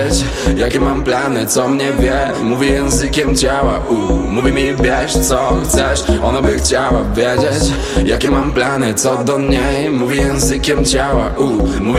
Jakie mam plany, co mnie wie, mówi językiem ciała, mówi mi bierz co chcesz, ona by chciała wiedzieć. Jakie mam plany, co do niej, mówi językiem ciała, mówi